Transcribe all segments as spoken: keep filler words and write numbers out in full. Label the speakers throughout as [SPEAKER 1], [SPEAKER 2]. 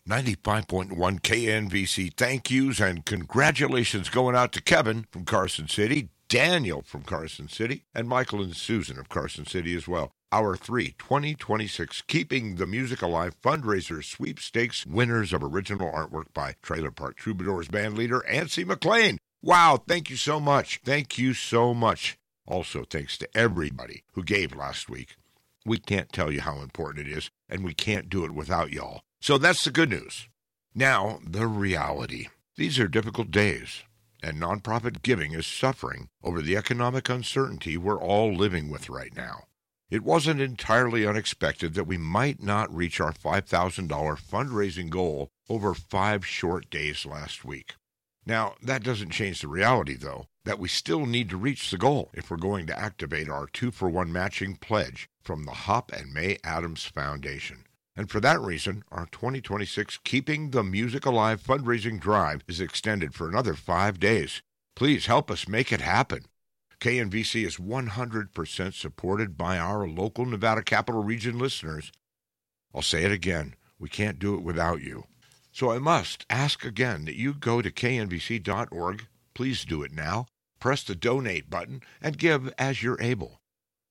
[SPEAKER 1] ninety-five point one K N V C thank yous and congratulations going out to Kevin from Carson City, Daniel from Carson City, and Michael and Susan of Carson City as well. Our three twenty twenty-six Keeping the Music Alive fundraiser sweepstakes winners of original artwork by Trailer Park Troubadours band leader Ancy McLean. Wow, thank you so much. Thank you so much. Also, thanks to everybody who gave last week. We can't tell you how important it is, and we can't do it without y'all. So that's the good news. Now, the reality. These are difficult days, and nonprofit giving is suffering over the economic uncertainty we're all living with right now. It wasn't entirely unexpected that we might not reach our five thousand dollars fundraising goal over five short days last week. Now, that doesn't change the reality, though, that we still need to reach the goal if we're going to activate our two-for-one matching pledge from the Hop and May Adams Foundation. And for that reason, our twenty twenty-six Keeping the Music Alive fundraising drive is extended for another five days. Please help us make it happen. K N V C is one hundred percent supported by our local Nevada Capital Region listeners. I'll say it again, we can't do it without you. So I must ask again that you go to K N V C dot org. Please do it now. Press the donate button and give as you're able.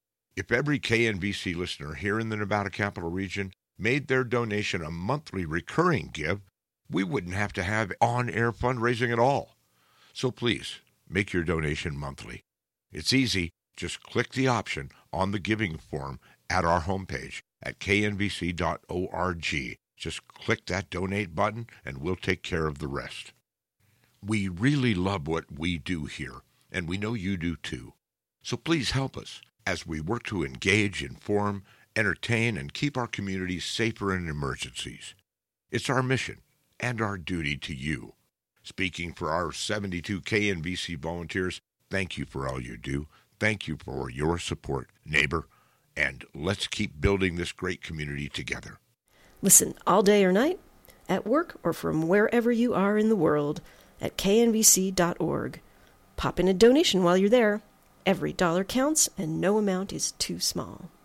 [SPEAKER 1] If every K N V C listener here in the Nevada Capital Region made their donation a monthly recurring give, we wouldn't have to have on-air fundraising at all. So please, make your donation monthly. It's easy. Just click the option on the giving form at our homepage at K N V C dot org. Just click that donate button and we'll take care of the rest. We really love what we do here, and we know you do too. So please help us as we work to engage, inform, entertain, and keep our communities safer in emergencies. It's our mission and our duty to you. Speaking for our seventy-two K N V C volunteers, thank you for all you do. Thank you for your support, neighbor, and let's keep building this great community together.
[SPEAKER 2] Listen all day or night, at work or from wherever you are in the world, at K N V C dot org. Pop in a donation while you're there. Every dollar counts, and no amount is too small.